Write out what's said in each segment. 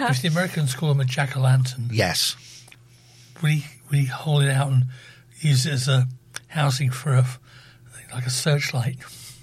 Yeah. If the Americans call them a jack-o'-lantern, Yes. we haul it out and use it as a housing for like a searchlight.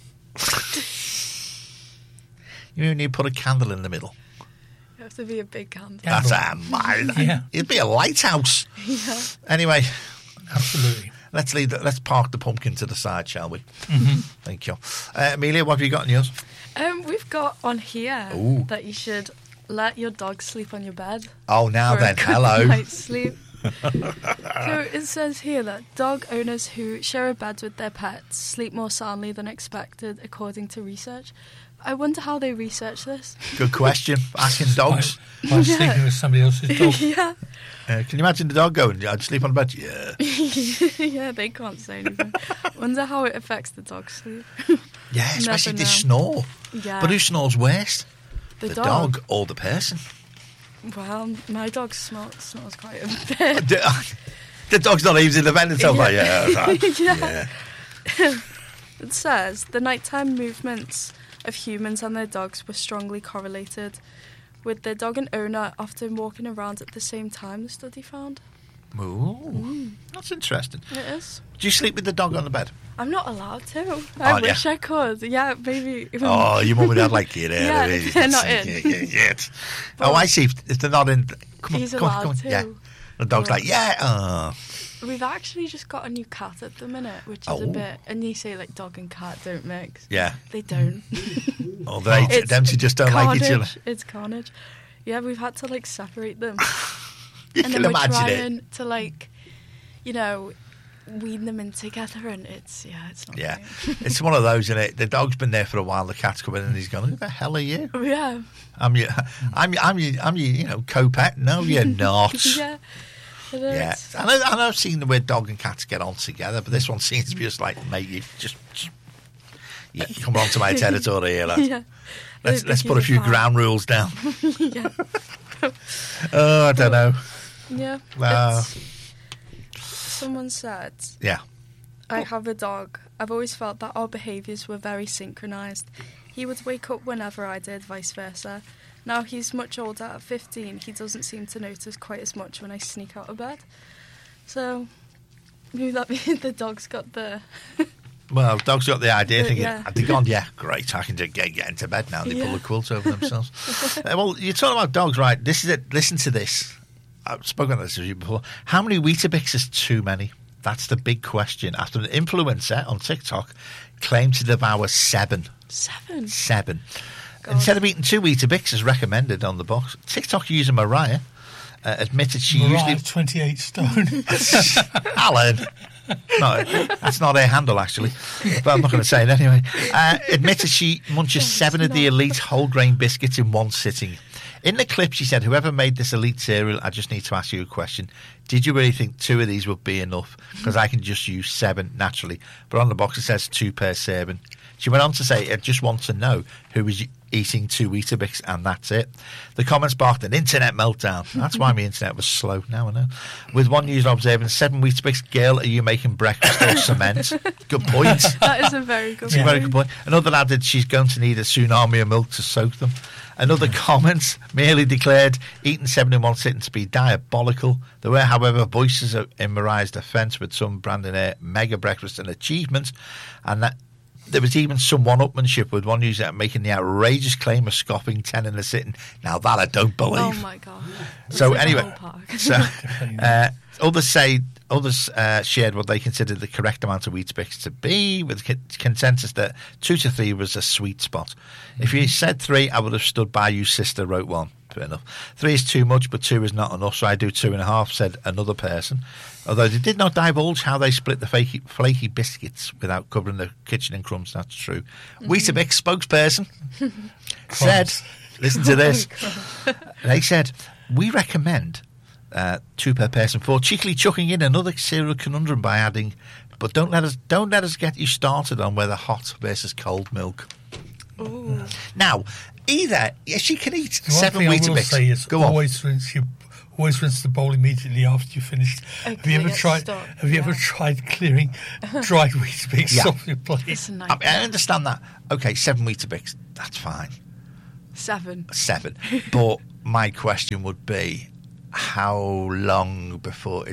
You mean you put a candle in the middle? You have to be a big candle. Yeah. That's mine. Yeah. It'd be a lighthouse. Yeah. Anyway, Absolutely. let's park the pumpkin to the side, shall we? Mm-hmm. Thank you. Amelia, what have you got in yours? We've got on here Ooh. that you should let your dog sleep on your bed. Oh, now for a then, good hello. night's sleep. So it says here that dog owners who share a bed with their pets sleep more soundly than expected, according to research. I wonder how they research this. Good question. Asking dogs. By sleeping with somebody else's dog. Yeah. Can you imagine the dog going, I'd sleep on the bed? Yeah. Yeah, they can't say anything. Wonder how it affects the dog's sleep. Yeah, especially if they know. snore. Yeah. But who snores worst? The dog or the person? Well, my dog snores quite a bit. The dog's not even in the bed until like, yeah, right. Yeah. It says the nighttime movements of humans and their dogs were strongly correlated, with their dog and owner often walking around at the same time, the study found. Ooh, that's interesting. It is. Do you sleep with the dog on the bed? I'm not allowed to. I Aren't wish ya? I could. Yeah, maybe. Even Oh, your mum and dad like you there. Yeah, if they're not in. Yeah. Oh, I see. If they're not in, come on, He's come on, allowed come on. to. Yeah. The dog's like, yeah. We've actually just got a new cat at the minute, which is Oh. a bit. And you say like dog and cat don't mix. Yeah. They don't. Oh, them two just don't like each other. It's carnage. Yeah, we've had to like separate them. You And can then we're imagine it. trying to like, wean them in together, and it's not. Yeah, great. it's one of those, isn't it? The dog's been there for a while. The cat's come in and he's gone, "Who the hell are you? Yeah. I'm your, co-pet. No, you're not." Yeah. It is. Yeah, I know. I've seen the way dog and cats get on together, but this one seems to be just like, mate, you come on to my territory here, lad. Yeah. Let's put a few ground rules down. Yeah. Oh, I don't know. Yeah. Wow. Someone said, Yeah. I have a dog. I've always felt that our behaviours were very synchronised. He would wake up whenever I did, vice versa. Now he's much older, at 15, he doesn't seem to notice quite as much when I sneak out of bed. So, maybe that means the dog's got the... Well, dog's got the idea, thinking, Yeah. they've gone, yeah, great, I can just get into bed now. They pull Yeah. the quilt over themselves. Well, you're talking about dogs, right? This is it. Listen to this. I've spoken about this with you before. How many Weetabix is too many? That's the big question. After an influencer on TikTok claimed to devour 7. 7? 7. God. Instead of eating 2 Weetabix, as recommended on the box, TikTok user Mariah admitted she Mariah, usually... 28 stone. Alan. No, that's not her handle, actually. But I'm not going to say it anyway. Admitted she munches 7 of the elite whole grain biscuits in one sitting. In the clip, she said, whoever made this elite cereal, I just need to ask you a question. Did you really think 2 of these would be enough? Because I can just use 7 naturally. But on the box, it says 2 per serving. She went on to say, I just want to know who was eating 2 Weetabix, and that's it. The comments sparked an internet meltdown. That's why my internet was slow. Now I know. With one user observing, 7 Weetabix, girl, are you making breakfast or cement? Good point. That is a very good It's a very good point. Another added she's going to need a tsunami of milk to soak them. Another comment merely declared eating 7 in one sitting to be diabolical. There were, however, voices in Mariah's defence, with some branding her mega breakfast an achievement, and that there was even some one-upmanship, with one user making the outrageous claim of scoffing 10 in a sitting. Now that I don't believe. Oh my God. So It's like a anyway, whole park. so others shared what they considered the correct amount of Weetabix to be, with consensus that 2 to 3 was a sweet spot. If you said 3, I would have stood by you, sister, wrote one. Fair enough. 3 is too much, but 2 is not enough, so I do 2.5, said another person. Although they did not divulge how they split the flaky biscuits without covering the kitchen in crumbs. That's true. Weetabix spokesperson said, listen to this. They said, we recommend 2 per person for cheekily chucking in another cereal conundrum by adding, but don't let us get you started on whether hot versus cold milk. Ooh. Now, either she can eat The one 7 thing I will say Weetabix. is Go on. always rinse the bowl immediately after you finish. Have you ever tried? Stop. Have you ever tried clearing dried Weetabix Yeah. off your plate? It's a I nightmare. understand that. Okay, 7 Weetabix, that's fine. 7. 7. But my question would be, how long before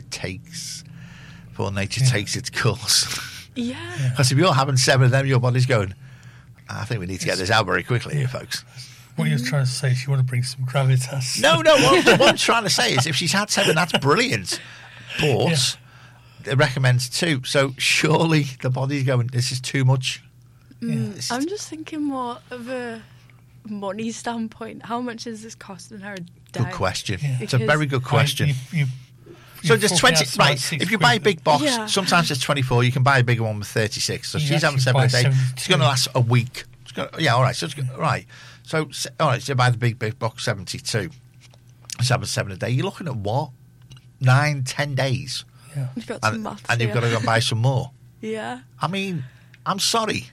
nature takes its course? Yeah. Because if you're having 7 of them, your body's going, I think we need to get this out very quickly here, folks. What you're trying to say is you want to bring some gravitas. No, what I'm trying to say is if she's had 7, that's brilliant. But it recommends 2. So surely the body's going, this is too much. I'm just thinking more of a money standpoint. How much is this costing her a day? Good question. Yeah. It's a very good question. So you're there's talking 20, outside right, 6 if you quid, buy a big box, Yeah. sometimes it's 24, you can buy a bigger one with 36. So You she's having actually 7 a buy day. 72. It's going to last a week. All right. So all right, so buy the big box, 72. It's having 7 a day. You're looking at what? 9, 10 days. Yeah. You've got some maths And you've got to go and buy some more. Yeah. I mean, I'm sorry,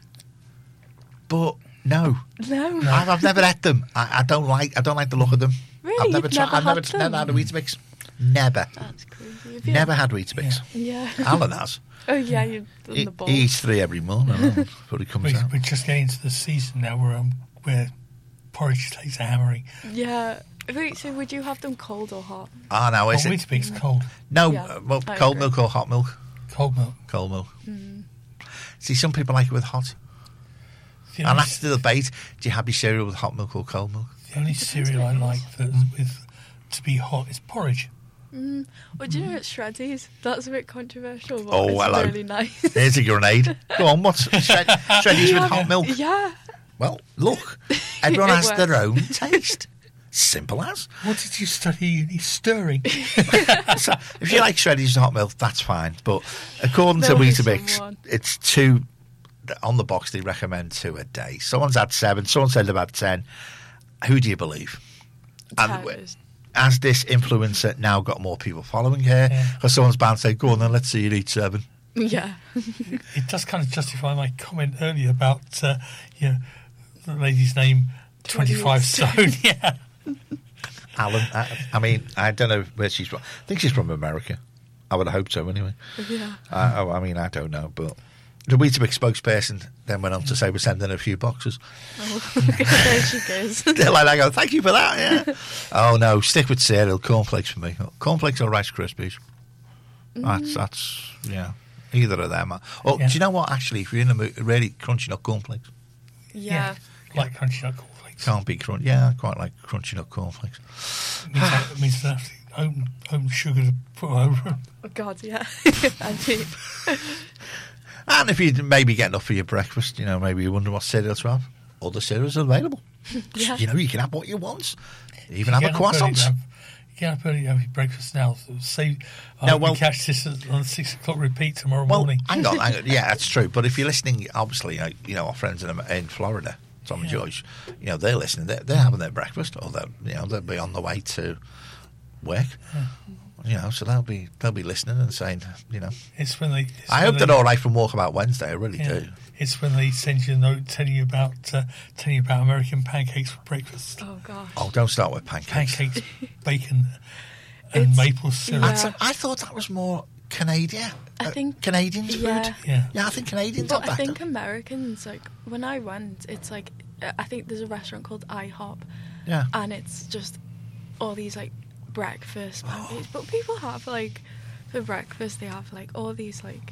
but no. No. I've never had them. I don't like the look of them. Really? I've never You've tried. never I've had never them? had a Weetabix. Never. That's crazy. Have you? Never had Weetabix. Yeah. Alan has. Oh, yeah, you've done He the ball. eats 3 every morning before he comes out. We're just getting into the season now where porridge takes a hammering. Yeah. Wait, so would you have them cold or hot? Oh, no, Well, is it? Weetabix cold. No, Yeah, well, I cold agree. milk or hot milk? Cold milk. Cold milk. See, some people like it with hot. The And only, that's the debate. Do you have your cereal with hot milk or cold milk? the only cereal I like that's to be hot is porridge. Or do you know it's Shreddies? That's a bit controversial, but Oh, it's hello. really nice. Here's a grenade. Go on, what's shreddies with hot milk? Yeah. Well, look, everyone It has their works. own taste. Simple as. What did you study uni? Stirring. So if you like shreddies and hot milk, that's fine. But according to There'll be Weetabix, someone. it's 2 on the box. They recommend 2 a day. Someone's had 7. Someone said they've had 10. Who do you believe? And Towers. has this influencer now got more people following her? Yeah. Because someone's bound to say, "Go on, then let's see you eat 7." Yeah. It does kind of justify my comment earlier about the lady's name, 25 stone. Yeah. Alan, I mean, I don't know where she's from. I think she's from America. I would hope so, anyway. Yeah. I mean, I don't know, but the Weetabix spokesperson then went on to say we're sending a few boxes. Oh, there she goes. They're like, I go, thank you for that. Yeah. Oh no, stick with cereal, cornflakes for me. Cornflakes or Rice Krispies. That's yeah, either of them. Oh, Yeah. do you know what? Actually, if you're in the mood, really crunchy nut cornflakes. Yeah. Like crunchy nut cornflakes. Can't beat crunch. Yeah, I quite like crunchy nut cornflakes. It means I have to own sugar to put over it. Oh, God, yeah. I do. And if you maybe get enough for your breakfast, maybe you wonder what cereal to have. Other cereals are available. Yeah. You can have what you want. Even have a Get up early croissant. to have- Get up early to have your breakfast now. So say, No, well- we catch this on 6 o'clock repeat tomorrow Well, morning. hang on. Yeah, that's true. But if you're listening, obviously, our friends in Florida, Tom and George, they're listening. They're having their breakfast, or they'll be on the way to work. So they'll be listening and saying, It's when they. I hope they're all right from Walkabout Wednesday. I really do. It's when they send you a note telling you about American pancakes for breakfast. Oh, gosh. Oh, don't start with pancakes. Pancakes, bacon, and It's- maple syrup. yeah. I thought that was more Canadian. I think- Canadians yeah. food. Yeah. Yeah, I think Canadians But have I that. think Americans, like, when I went, it's like, I think there's a restaurant called IHOP, Yeah. and it's just all these, like, breakfast pancakes. But people have, like, for breakfast, they have, like, all these, like,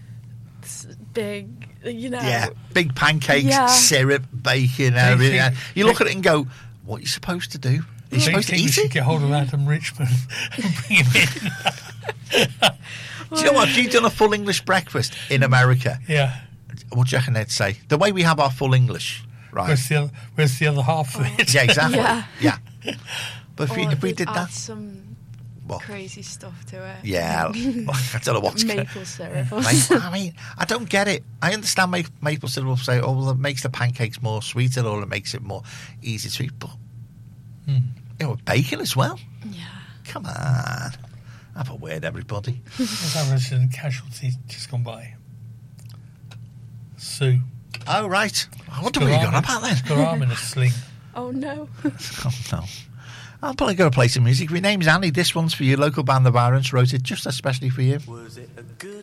big, Yeah, big pancakes, Yeah. syrup, bacon, They everything. think- You look at it and go, "What are you supposed to do? Are you They supposed to think we eat should it?" get hold of Adam Richmond and bring him in. Do you know what? If you've done a full English breakfast in America, Yeah. what do you reckon they'd say? The way we have our full English, right? Where's the other half of it? Yeah, exactly. Yeah. Yeah. But Or if we they'd did add that, some what? crazy stuff to it. Yeah, I don't know what's Maple syrup. or I mean, I don't get it. I understand maple syrup will say, "Oh, well, it makes the pancakes more sweeter, or it makes it more easy to eat." But bacon as well. Yeah. Come on, have a word, everybody. There's our resident casualty just gone by. Sue. Oh right, I wonder what you're going about then. Got her arm in a sling. Oh, no. Oh no. I'll probably go play some music. If your name's Annie, this one's for you. Local band The Virus wrote it just especially for you. Was it a good